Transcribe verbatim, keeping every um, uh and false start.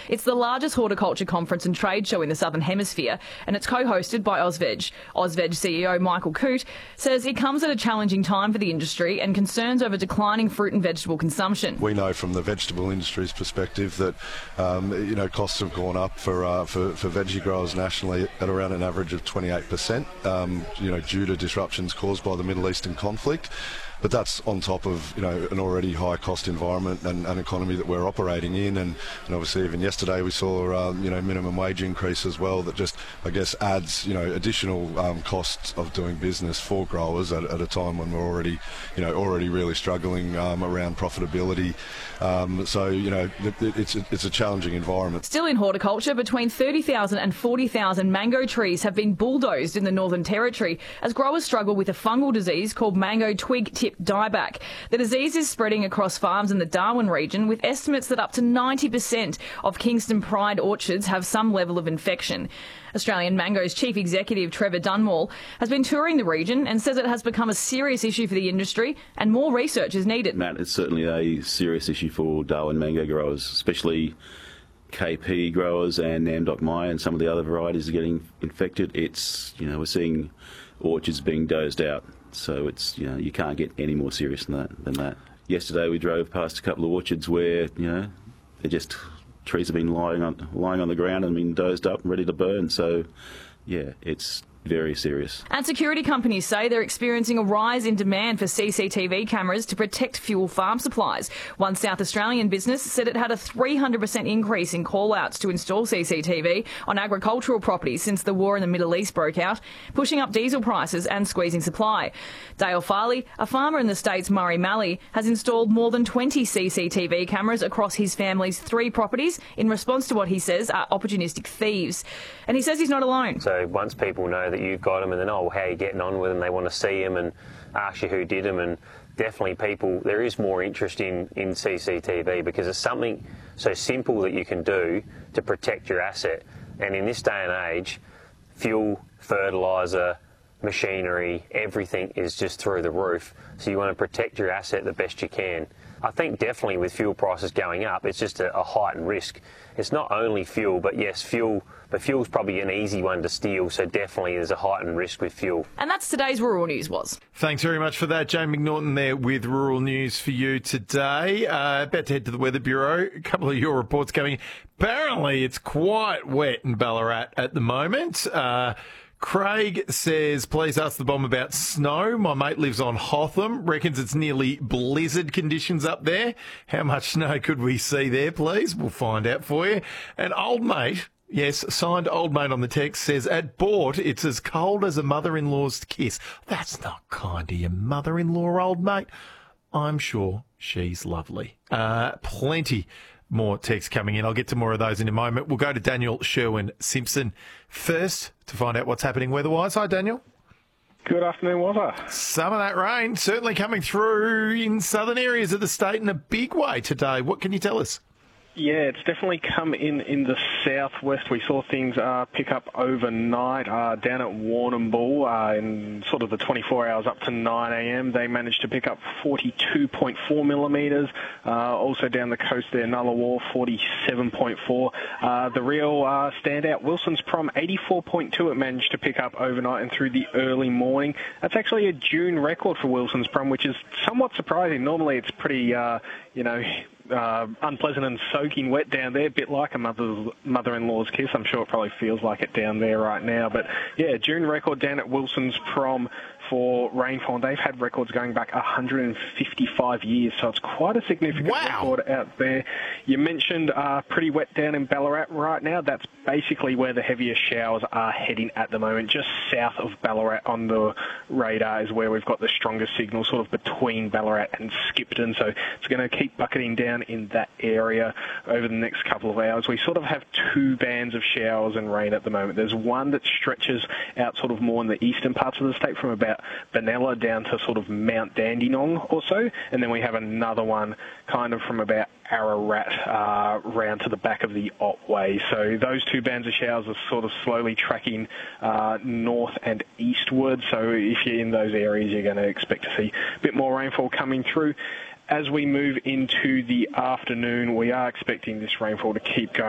It's the largest horticulture conference and trade show in the Southern Hemisphere, and it's co-hosted by Ozveg. Ozveg C E O Michael Coote says it comes at a challenging time for the industry and concerns over declining fruit and vegetable consumption. We know from the vegetable industry's perspective that um, you know costs have gone up for, uh, for for veggie growers nationally at around an average of twenty-eight percent. Um, you know, due to disruptions caused by the Middle Eastern conflict. But that's on top of, you know, an already high-cost environment and an economy that we're operating in. And, and obviously even yesterday we saw, um, you know, minimum wage increase as well that just, I guess, adds, you know, additional um, costs of doing business for growers at, at a time when we're already, you know, already really struggling um, around profitability. Um, so, you know, it, it's, a, it's a challenging environment. Still in horticulture, between thirty thousand and forty thousand mango trees have been bulldozed in the Northern Territory as growers struggle with a fungal disease called mango twig tip dieback. The disease is spreading across farms in the Darwin region, with estimates that up to ninety percent of Kingston Pride orchards have some level of infection. Australian Mango's chief executive Trevor Dunmore has been touring the region and says it has become a serious issue for the industry and more research is needed. Matt, it's certainly a serious issue for Darwin mango growers, especially K P growers and Namdok Maya and some of the other varieties are getting infected. It's, you know, we're seeing orchards being dozed out. So it's, you know, you can't get any more serious than that. Than that. Yesterday we drove past a couple of orchards where, you know, they're just trees have been lying on lying on the ground and been dozed up and ready to burn. So, yeah, it's very serious. And security companies say they're experiencing a rise in demand for C C T V cameras to protect fuel farm supplies. One South Australian business said it had a three hundred percent increase in call-outs to install C C T V on agricultural properties since the war in the Middle East broke out, pushing up diesel prices and squeezing supply. Dale Farley, a farmer in the state's Murray Mallee, has installed more than twenty C C T V cameras across his family's three properties in response to what he says are opportunistic thieves. And he says he's not alone. So once people know that you've got them and then, oh, how are you getting on with them? They want to see them and ask you who did them. And definitely people, there is more interest in, in C C T V because it's something so simple that you can do to protect your asset. And in this day and age, fuel, fertiliser, machinery, everything is just through the roof. So you want to protect your asset the best you can. I think definitely with fuel prices going up, it's just a, a heightened risk. It's not only fuel, but yes, fuel, but fuel's probably an easy one to steal, so definitely there's a heightened risk with fuel. And that's today's Rural News Was. Thanks very much for that. Jane McNaughton there with Rural News for you today. Uh, about to head to the Weather Bureau. A couple of your reports coming. Apparently it's quite wet in Ballarat at the moment. Uh, Craig says, please ask the bomb about snow. My mate lives on Hotham, reckons it's nearly blizzard conditions up there. How much snow could we see there, please? We'll find out for you. And old mate, yes, signed old mate on the text, says, at Bort, it's as cold as a mother-in-law's kiss. That's not kind to your mother-in-law, old mate. I'm sure she's lovely. Uh, plenty more texts coming in. I'll get to more of those in a moment. We'll go to Daniel Sherwin-Simpson first to find out what's happening weather-wise. Hi, Daniel. Good afternoon, Wazza. Some of that rain certainly coming through in southern areas of the state in a big way today. What can you tell us? Yeah, it's definitely come in in the southwest. We saw things uh, pick up overnight uh, down at Warrnambool uh, in sort of the twenty-four hours up to nine a m. They managed to pick up forty-two point four millimetres. Uh, also down the coast there, Nullarbor, forty-seven point four. Uh, the real uh, standout, Wilson's Prom, eighty-four point two it managed to pick up overnight and through the early morning. That's actually a June record for Wilson's Prom, which is somewhat surprising. Normally it's pretty, uh, you know... Uh, unpleasant and soaking wet down there, a bit like a mother's, mother-in-law's kiss. I'm sure it probably feels like it down there right now. But, yeah, June record down at Wilson's Prom for rainfall. And they've had records going back one hundred fifty-five years, so it's quite a significant wow. record out there. You mentioned uh, pretty wet down in Ballarat right now. That's basically where the heaviest showers are heading at the moment. Just south of Ballarat on the radar is where we've got the strongest signal, sort of between Ballarat and Skipton. So it's going to keep bucketing down in that area over the next couple of hours. We sort of have two bands of showers and rain at the moment. There's one that stretches out sort of more in the eastern parts of the state from about Benalla down to sort of Mount Dandenong or so, and then we have another one kind of from about Ararat uh, round to the back of the Otway. So those two bands of showers are sort of slowly tracking uh, north and eastward. So if you're in those areas, you're going to expect to see a bit more rainfall coming through. As we move into the afternoon, we are expecting this rainfall to keep going.